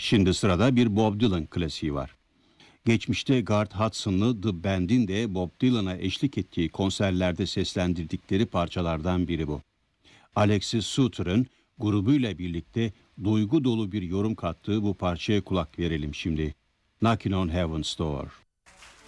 Şimdi sırada bir Bob Dylan klasiği var. Geçmişte Garth Hudson'lı The Band'in de Bob Dylan'a eşlik ettiği konserlerde seslendirdikleri parçalardan biri bu. Alexis Souter'ın grubuyla birlikte duygu dolu bir yorum kattığı bu parçaya kulak verelim şimdi. Knocking on Heaven's Door.